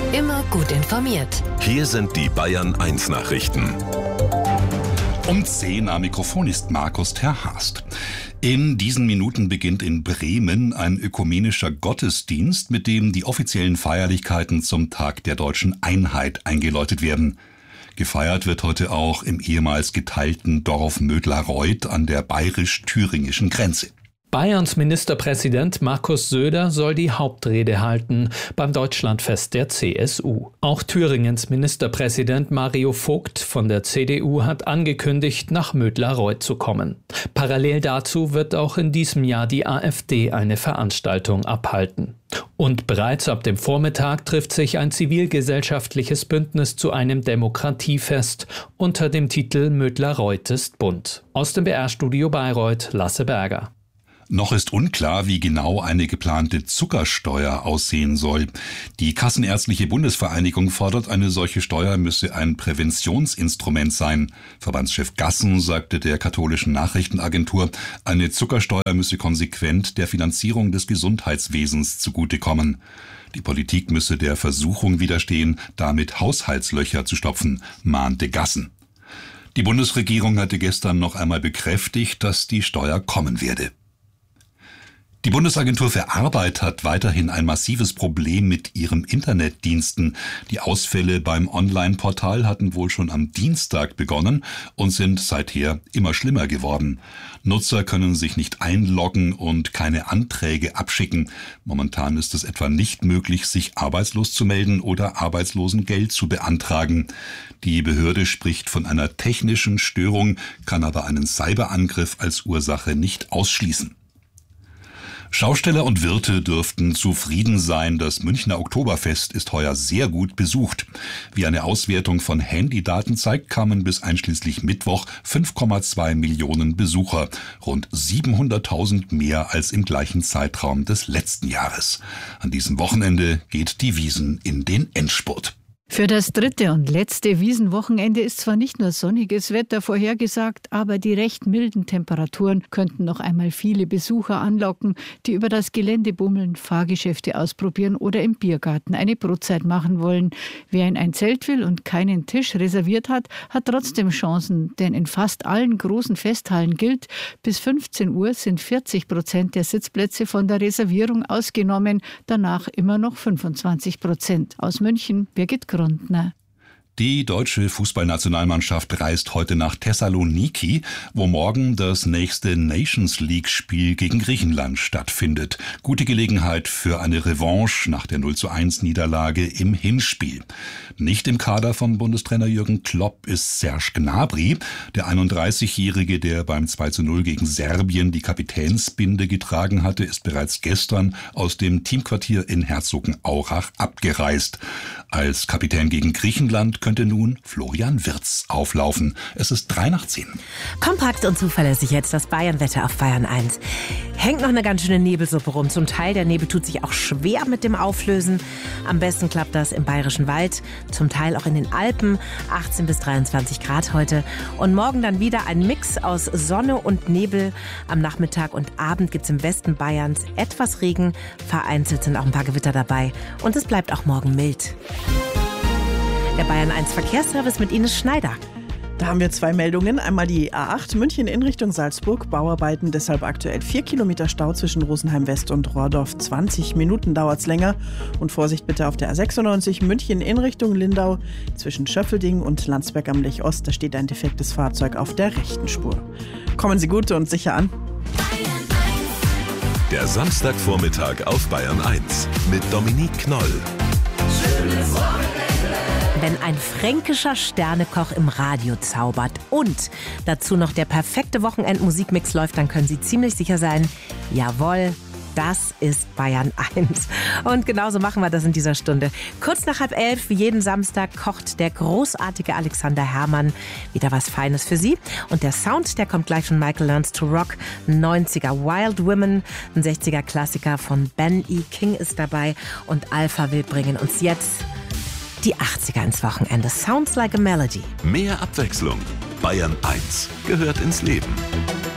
Immer gut informiert. Hier sind die Bayern 1 Nachrichten. Um 10 am Mikrofon ist Markus Terhast. In diesen Minuten beginnt in Bremen ein ökumenischer Gottesdienst, mit dem die offiziellen Feierlichkeiten zum Tag der deutschen Einheit eingeläutet werden. Gefeiert wird heute auch im ehemals geteilten Dorf Mödlareuth an der bayerisch-thüringischen Grenze. Bayerns Ministerpräsident Markus Söder soll die Hauptrede halten beim Deutschlandfest der CSU. Auch Thüringens Ministerpräsident Mario Vogt von der CDU hat angekündigt, nach Mödlareuth zu kommen. Parallel dazu wird auch in diesem Jahr die AfD eine Veranstaltung abhalten. Und bereits ab dem Vormittag trifft sich ein zivilgesellschaftliches Bündnis zu einem Demokratiefest unter dem Titel Mödlareuth ist bunt. Aus dem BR-Studio Bayreuth, Lasse Berger. Noch ist unklar, wie genau eine geplante Zuckersteuer aussehen soll. Die Kassenärztliche Bundesvereinigung fordert, eine solche Steuer müsse ein Präventionsinstrument sein. Verbandschef Gassen sagte der katholischen Nachrichtenagentur, eine Zuckersteuer müsse konsequent der Finanzierung des Gesundheitswesens zugutekommen. Die Politik müsse der Versuchung widerstehen, damit Haushaltslöcher zu stopfen, mahnte Gassen. Die Bundesregierung hatte gestern noch einmal bekräftigt, dass die Steuer kommen werde. Die Bundesagentur für Arbeit hat weiterhin ein massives Problem mit ihren Internetdiensten. Die Ausfälle beim Online-Portal hatten wohl schon am Dienstag begonnen und sind seither immer schlimmer geworden. Nutzer können sich nicht einloggen und keine Anträge abschicken. Momentan ist es etwa nicht möglich, sich arbeitslos zu melden oder Arbeitslosengeld zu beantragen. Die Behörde spricht von einer technischen Störung, kann aber einen Cyberangriff als Ursache nicht ausschließen. Schausteller und Wirte dürften zufrieden sein. Das Münchner Oktoberfest ist heuer sehr gut besucht. Wie eine Auswertung von Handydaten zeigt, kamen bis einschließlich Mittwoch 5,2 Millionen Besucher, rund 700.000 mehr als im gleichen Zeitraum des letzten Jahres. An diesem Wochenende geht die Wiesn in den Endspurt. Für das dritte und letzte Wiesenwochenende ist zwar nicht nur sonniges Wetter vorhergesagt, aber die recht milden Temperaturen könnten noch einmal viele Besucher anlocken, die über das Gelände bummeln, Fahrgeschäfte ausprobieren oder im Biergarten eine Brotzeit machen wollen. Wer in ein Zelt will und keinen Tisch reserviert hat, hat trotzdem Chancen, denn in fast allen großen Festhallen gilt, bis 15 Uhr sind 40% der Sitzplätze von der Reservierung ausgenommen, danach immer noch 25%. Aus München, Birgit Grundner. Die deutsche Fußballnationalmannschaft reist heute nach Thessaloniki, wo morgen das nächste Nations-League-Spiel gegen Griechenland stattfindet. Gute Gelegenheit für eine Revanche nach der 0:1-Niederlage im Hinspiel. Nicht im Kader von Bundestrainer Jürgen Klopp ist Serge Gnabry, der 31-Jährige, der beim 2:0 gegen Serbien die Kapitänsbinde getragen hatte, ist bereits gestern aus dem Teamquartier in Herzogenaurach abgereist. Als Kapitän gegen Griechenland könnte nun Florian Wirtz auflaufen. Es ist 9:03. Kompakt und zuverlässig jetzt das Bayernwetter auf Bayern 1. Hängt noch eine ganz schöne Nebelsuppe rum. Zum Teil der Nebel tut sich auch schwer mit dem Auflösen. Am besten klappt das im Bayerischen Wald, zum Teil auch in den Alpen. 18 bis 23 Grad heute. Und morgen dann wieder ein Mix aus Sonne und Nebel. Am Nachmittag und Abend gibt es im Westen Bayerns etwas Regen. Vereinzelt sind auch ein paar Gewitter dabei. Und es bleibt auch morgen mild. Der Bayern 1 Verkehrsservice mit Ines Schneider. Da haben wir zwei Meldungen. Einmal die A8 München in Richtung Salzburg. Bauarbeiten, deshalb aktuell 4 Kilometer Stau zwischen Rosenheim West und Rohrdorf. 20 Minuten dauert es länger. Und Vorsicht bitte auf der A96 München in Richtung Lindau. Zwischen Schöffelding und Landsberg am Lech Ost. Da steht ein defektes Fahrzeug auf der rechten Spur. Kommen Sie gut und sicher an. Der Samstagvormittag auf Bayern 1 mit Dominique Knoll. Schönes Wochenende. Wenn ein fränkischer Sternekoch im Radio zaubert und dazu noch der perfekte Wochenendmusikmix läuft, dann können Sie ziemlich sicher sein, jawohl, das ist Bayern 1. Und genauso machen wir das in dieser Stunde. Kurz nach 10:30, wie jeden Samstag, kocht der großartige Alexander Herrmann wieder was Feines für Sie. Und der Sound, der kommt gleich von Michael Learns to Rock. 90er Wild Women, ein 60er Klassiker von Ben E. King ist dabei. Und Alpha will bringen uns jetzt die 80er ins Wochenende. Sounds like a Melody. Mehr Abwechslung. Bayern 1 gehört ins Leben.